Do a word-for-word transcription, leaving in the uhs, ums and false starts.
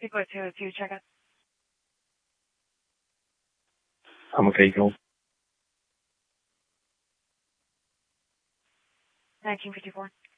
Please go to to check out. I'm okay, go. nineteen fifty-four.